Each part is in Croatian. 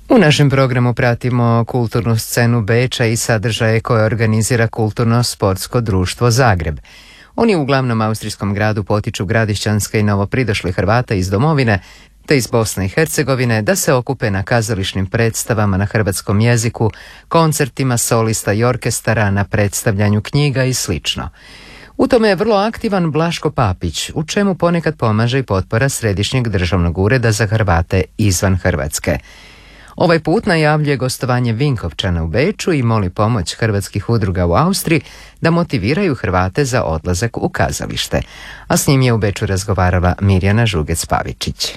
U našem programu pratimo kulturnu scenu Beča i sadržaje koje organizira Kulturno-sportsko društvo Zagreb. Oni u glavnom austrijskom gradu potiču gradišćanske i novopridošli Hrvata iz domovine te iz Bosne i Hercegovine da se okupe na kazališnim predstavama na hrvatskom jeziku, koncertima solista i orkestara, na predstavljanju knjiga i slično. U tome je vrlo aktivan Blaško Papić, u čemu ponekad pomaže i potpora Središnjeg državnog ureda za Hrvate izvan Hrvatske. Ovaj put najavljuje gostovanje Vinkovčana u Beču i moli pomoć hrvatskih udruga u Austriji da motiviraju Hrvate za odlazak u kazalište. A s njim je u Beču razgovarala Mirjana Žugec-Pavičić.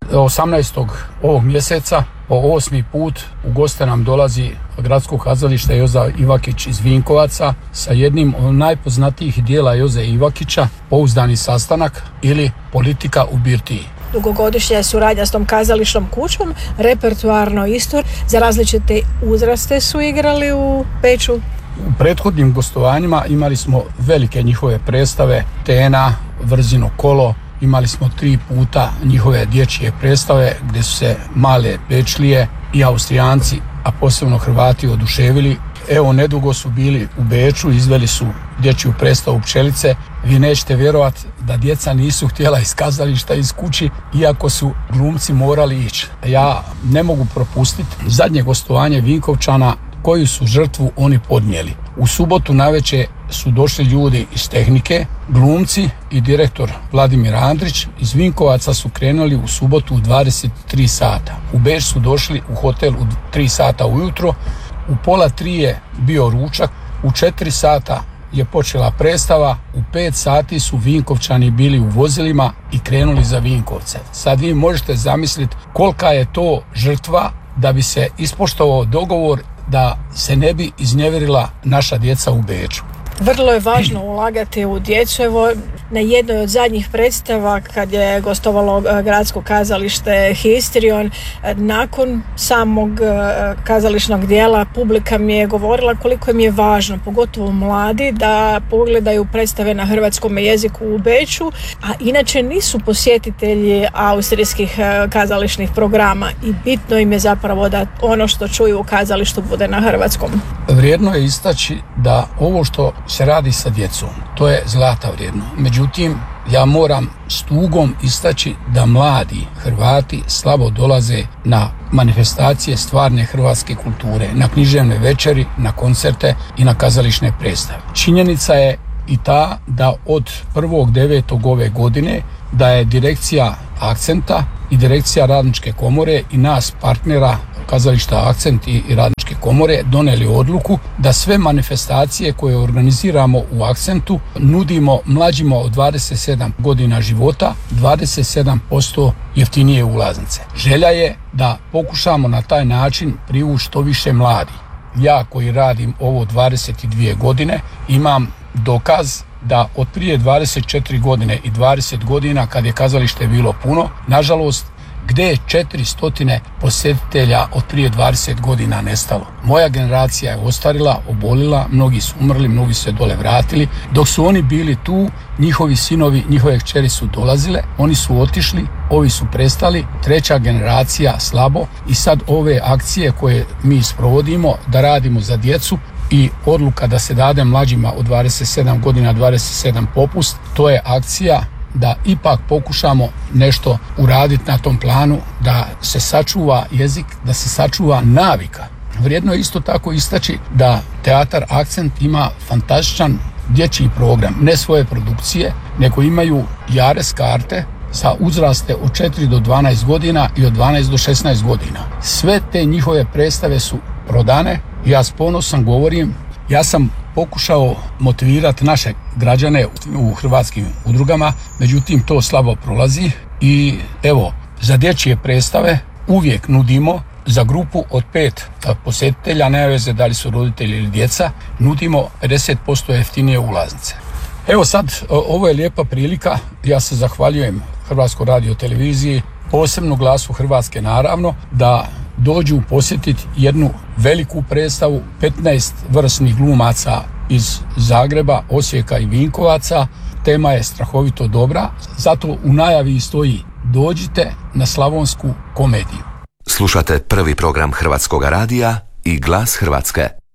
18. ovog mjeseca po 8. put u goste nam dolazi Gradsko kazalište Joza Ivakić iz Vinkovaca sa jednim od najpoznatijih dijela Joze Ivakića, Pouzdani sastanak ili Politika u birtiji. Dugogodišnja suradnja s tom kazališnom kućom, repertoarno isto, za različite uzraste su igrali u Beču. U prethodnim gostovanjima imali smo velike njihove predstave, Tena, Vrzino kolo, imali smo 3 puta njihove dječje predstave gdje su se male Bečlije i Austrijanci, a posebno Hrvati oduševili. Evo, nedugo su bili u Beču, izveli su dječju predstavu Pčelice. Vi nećete vjerovati da djeca nisu htjela iz kazališta, iz kući, iako su glumci morali ići. Ja ne mogu propustiti zadnje gostovanje Vinkovčana, koju su žrtvu oni podnijeli. U subotu navečer su došli ljudi iz tehnike, glumci i direktor Vladimir Andrić. Iz Vinkovaca su krenuli u subotu u 23 sata. U Beč su došli u hotel u 3 sata ujutro. U 2:30 je bio ručak, u 4 sata je počela predstava, u 5 sati su Vinkovčani bili u vozilima i krenuli za Vinkovce. Sad vi možete zamisliti kolika je to žrtva da bi se ispoštovao dogovor da se ne bi iznevjerila naša djeca u Beču. Vrlo je važno ulagati u djecu. Evo, na jednoj od zadnjih predstava kad je gostovalo Gradsko kazalište Histrion, nakon samog kazališnog dijela publika mi je govorila koliko im je važno, pogotovo mladi, da pogledaju predstave na hrvatskom jeziku u Beču, a inače nisu posjetitelji austrijskih kazališnih programa i bitno im je zapravo da ono što čuju u kazalištu bude na hrvatskom. Vrijedno je istaći da ovo što se radi sa djecom, to je zlata vrijedno. Međutim, ja moram s tugom istaći da mladi Hrvati slabo dolaze na manifestacije stvarne hrvatske kulture, na književne večeri, na koncerte i na kazališne predstave. Činjenica je i ta da od 1.9. ove godine da je direkcija Akcenta i direkcija Radničke komore i nas partnera kazališta Akcent i Radničke komore donijeli odluku da sve manifestacije koje organiziramo u Akcentu nudimo mlađima od 27 godina života 27% jeftinije ulaznice. Želja je da pokušamo na taj način privući što više mladih. Ja koji radim ovo 22 godine imam dokaz da od prije 24 godine i 20 godina kad je kazalište bilo puno, nažalost, gdje je 400 posjetitelja od prije 20 godina nestalo. Moja generacija je ostarila, obolila, mnogi su umrli, mnogi su se dole vratili. Dok su oni bili tu, njihovi sinovi, njihove kćeri su dolazile, oni su otišli, ovi su prestali, 3. generacija slabo i sad ove akcije koje mi sprovodimo da radimo za djecu i odluka da se dade mlađima od 27 godina 27 popust, to je akcija da ipak pokušamo nešto uraditi na tom planu, da se sačuva jezik, da se sačuva navika. Vrijedno je isto tako istaći da Teatar Akcent ima fantastičan dječji program, ne svoje produkcije, nego imaju Jares karte za uzraste od 4 do 12 godina i od 12 do 16 godina. Sve te njihove predstave su prodane. Ja s ponosom govorim, ja sam pokušao motivirati naše građane u hrvatskim udrugama, međutim to slabo prolazi i evo, za dječje predstave uvijek nudimo za grupu od 5 posjetitelja, ne veze da li su roditelji ili djeca, nudimo 50% jeftinije ulaznice. Evo sad, ovo je lijepa prilika, ja se zahvaljujem Hrvatskoj radioteleviziji, posebno Glasu Hrvatske naravno, da dođu posjetiti jednu veliku predstavu, 15 vrsnih glumaca iz Zagreba, Osijeka i Vinkovaca. Tema je strahovito dobra, zato u najavi stoji dođite na slavonsku komediju. Slušate prvi program Hrvatskog radija i Glas Hrvatske.